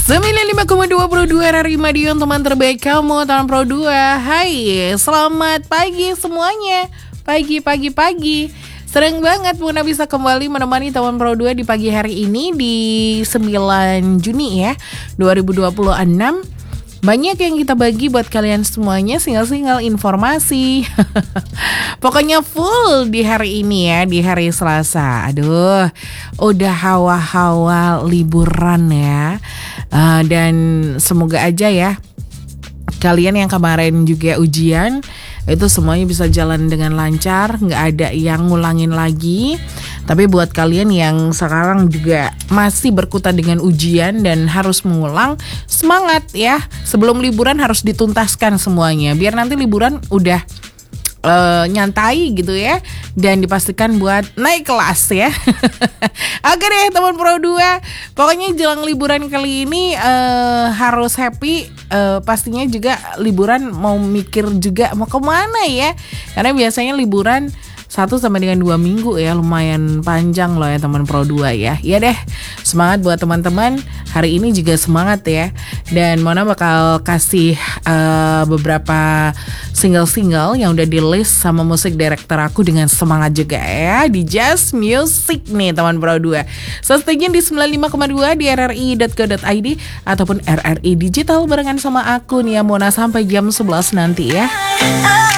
95,22 RRI Madiun, teman terbaik kamu, teman Pro 2. Hai, selamat pagi semuanya. Pagi. Sering banget Muna bisa kembali menemani teman Pro 2 di pagi hari ini di 9 Juni ya 2026. Banyak yang kita bagi buat kalian semuanya, single-single informasi. Pokoknya full di hari ini ya, di hari Selasa. Aduh, udah hawa-hawa liburan ya. Dan semoga aja ya kalian yang kemarin juga ujian itu semuanya bisa jalan dengan lancar, nggak ada yang ngulangin lagi. Tapi buat kalian yang sekarang juga masih berkutat dengan ujian dan harus mengulang, semangat ya. Sebelum liburan harus dituntaskan semuanya, biar nanti liburan udah nyantai gitu ya. Dan dipastikan buat naik kelas ya. Oke deh teman Pro 2, pokoknya jelang liburan kali ini harus happy. Pastinya juga liburan mau mikir juga mau kemana ya. Karena biasanya liburan 1 sampai dengan 2 minggu ya, lumayan panjang loh ya teman Pro 2 ya. Ya deh, semangat buat teman-teman. Hari ini juga semangat ya. Dan Mona bakal kasih beberapa single-single yang udah di list sama musik director aku dengan semangat juga ya di Just Music nih teman Pro 2. So stay tune di 95,2 di rri.co.id ataupun RRI Digital barengan sama aku nih ya Mona sampai jam 11 nanti ya.